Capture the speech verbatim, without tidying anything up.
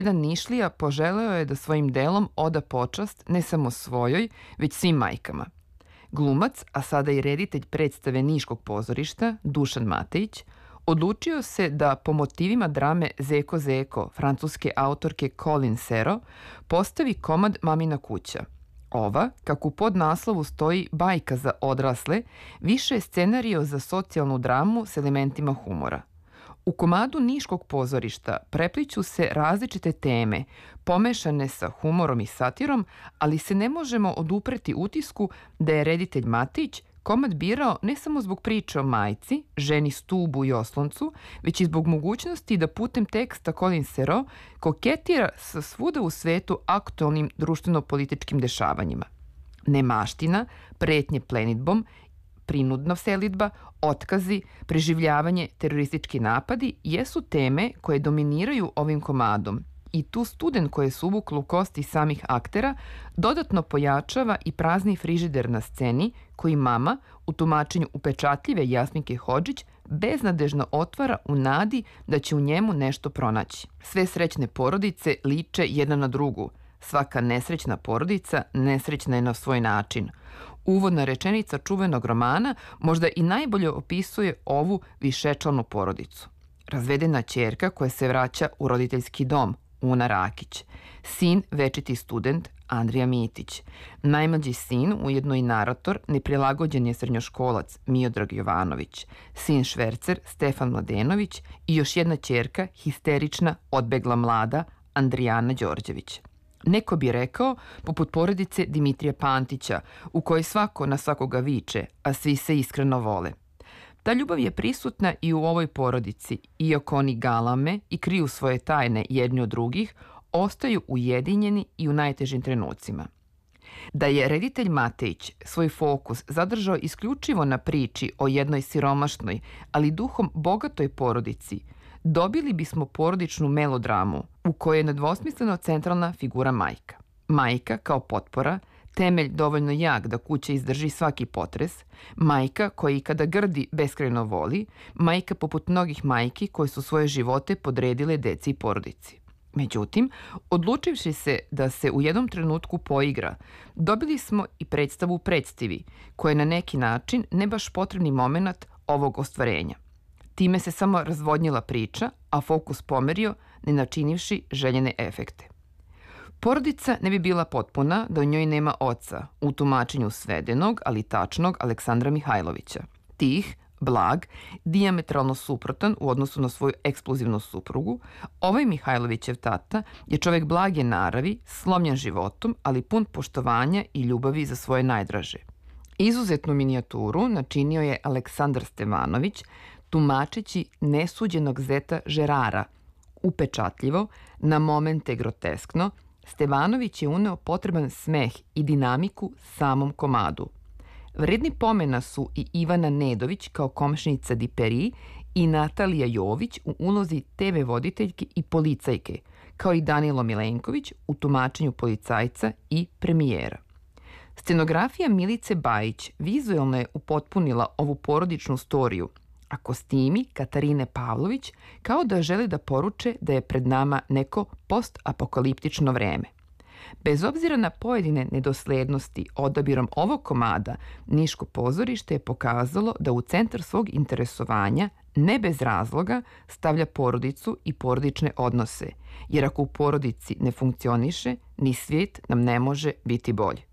Jedan Nišlija poželeo je da svojim delom oda počast ne samo svojoj, već svim majkama. Glumac, a sada i reditelj predstave Niškog pozorišta, Dušan Matejić, odlučio se da po motivima drame Zeko Zeko francuske autorke Colin Serrault postavi komad Mamina kuća. Ova, kako u podnaslovu stoji bajka za odrasle, više je scenario za socijalnu dramu s elementima humora. U komadu Niškog pozorišta prepliću se različite teme, pomešane sa humorom i satirom, ali se ne možemo odupreti utisku da je reditelj Matić komad birao ne samo zbog priče o majci, ženi stubu i osloncu, već i zbog mogućnosti da putem teksta Colin Serrault koketira sa svuda u svetu aktualnim društveno-političkim dešavanjima. Nemaština, pretnje plenidbom, prinudna selidba, otkazi, preživljavanje, teroristički napadi jesu teme koje dominiraju ovim komadom i tu student koje se uvuklo u kosti samih aktera dodatno pojačava i prazni frižider na sceni koji mama u tumačenju upečatljive Jasminke Hodžić beznadežno otvara u nadi da će u njemu nešto pronaći. Sve srećne porodice liče jedna na drugu. Svaka nesrećna porodica nesrećna je na svoj način. Uvodna rečenica čuvenog romana možda i najbolje opisuje ovu višečlanu porodicu. Razvedena ćerka koja se vraća u roditeljski dom, Una Rakić. Sin, večiti student, Andrija Mitić. Najmlađi sin, ujedno i narator, neprilagođen je srednjoškolac, Miodrag Jovanović. Sin švercer, Stefan Mladenović i još jedna ćerka, histerična, odbegla mlada, Andrijana Đorđević. Neko bi rekao, poput porodice Dimitrija Pantića, u kojoj svako na svakoga viče, a svi se iskreno vole. Ta ljubav je prisutna i u ovoj porodici, iako oni galame i kriju svoje tajne jedni od drugih, ostaju ujedinjeni i u najtežim trenucima. Da je reditelj Matejić svoj fokus zadržao isključivo na priči o jednoj siromašnoj, ali duhom bogatoj porodici, dobili bismo porodičnu melodramu u kojoj je nedvosmisleno centralna figura majka. Majka kao potpora, temelj dovoljno jak da kuća izdrži svaki potres, majka koja i kada grdi beskrajno voli, majka poput mnogih majki koje su svoje živote podredile deci i porodici. Međutim, odlučivši se da se u jednom trenutku poigra, dobili smo i predstavu u predstavi, koja je na neki način ne baš potrebni moment ovog ostvarenja. Time se samo razvodnjila priča, a fokus pomerio, ne načinivši željene efekte. Porodica ne bi bila potpuna da u njoj nema oca, u tumačenju svedenog, ali tačnog Aleksandra Mihajlovića. Tih, blag, dijametralno suprotan u odnosu na svoju eksplozivnu suprugu, ovaj Mihajlovićev tata je čovek blage naravi, slomljen životom, ali pun poštovanja i ljubavi za svoje najdraže. Izuzetnu minijaturu načinio je Aleksandar Stevanović, tumačeći nesuđenog zeta Žerara. Upečatljivo, na momente groteskno, Stevanović je uneo potreban smeh i dinamiku samom komadu. Vredni pomena su i Ivana Nedović kao komšinica Diperi i Natalija Jović u ulozi te ve voditeljke i policajke, kao i Danilo Milenković u tumačenju policajca i premijera. Scenografija Milice Bajić vizuelno je upotpunila ovu porodičnu storiju, a kostimi Katarine Pavlović kao da žele da poruče da je pred nama neko postapokaliptično vreme. Bez obzira na pojedine nedoslednosti odabirom ovog komada, Niško pozorište je pokazalo da u centar svog interesovanja ne bez razloga stavlja porodicu i porodične odnose, jer ako u porodici ne funkcioniše, ni svijet nam ne može biti bolji.